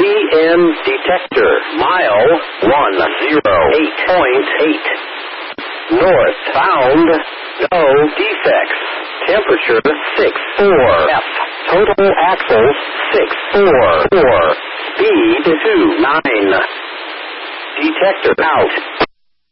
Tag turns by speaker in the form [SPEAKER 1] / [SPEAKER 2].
[SPEAKER 1] PM detector. Mile 108.8. North. Found no defects. Temperature 64. F. Total axles 644. Speed 29. Detector out.